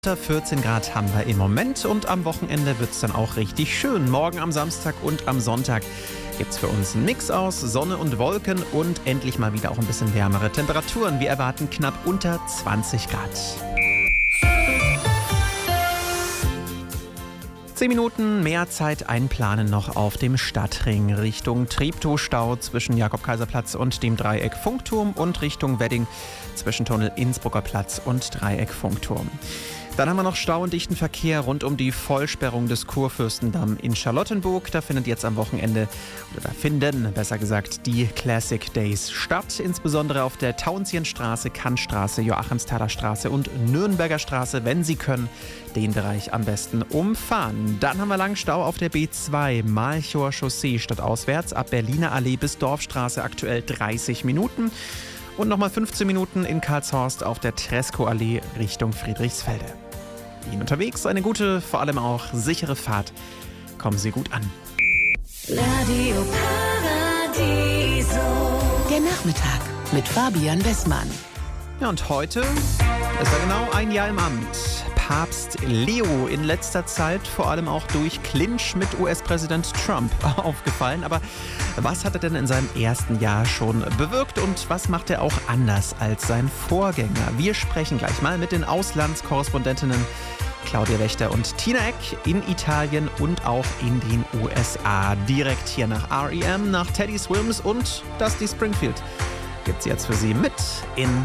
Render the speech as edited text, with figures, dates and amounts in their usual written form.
Unter 14 Grad haben wir im Moment und am Wochenende wird es dann auch richtig schön. Morgen am Samstag und am Sonntag gibt es für uns einen Mix aus Sonne und Wolken und endlich mal wieder auch ein bisschen wärmere Temperaturen. Wir erwarten knapp unter 20 Grad. 10 Minuten mehr Zeit einplanen noch auf dem Stadtring Richtung Treptow-Stau zwischen Jakob-Kaiser-Platz und dem Dreieck Funkturm und Richtung Wedding zwischen Tunnel Innsbrucker Platz und Dreieck Funkturm. Dann haben wir noch Stau und dichten Verkehr rund um die Vollsperrung des Kurfürstendamm in Charlottenburg. Da findet jetzt am Wochenende, oder da finden, besser gesagt, die Classic Days statt. Insbesondere auf der Tauentzienstraße, Kantstraße, Joachimsthaler Straße und Nürnberger Straße, wenn Sie können, den Bereich am besten umfahren. Dann haben wir langen Stau auf der B2, Malchower Chaussee stadtauswärts, ab Berliner Allee bis Dorfstraße, aktuell 30 Minuten. Und nochmal 15 Minuten in Karlshorst auf der Treskow-Allee Richtung Friedrichsfelde. Ihnen unterwegs eine gute, vor allem auch sichere Fahrt. Kommen Sie gut an. Radio Paradiso. Der Nachmittag mit Fabian Wessmann. Ja, und heute ist er genau ein Jahr im Amt. Papst Leo, in letzter Zeit vor allem auch durch Clinch mit US-Präsident Trump aufgefallen. Aber was hat er denn in seinem ersten Jahr schon bewirkt und was macht er auch anders als sein Vorgänger? Wir sprechen gleich mal mit den Auslandskorrespondentinnen Claudia Wächter und Tina Eck in Italien und auch in den USA. Direkt hier nach R.E.M., nach Teddy Swims und Dusty Springfield gibt's jetzt für Sie mit in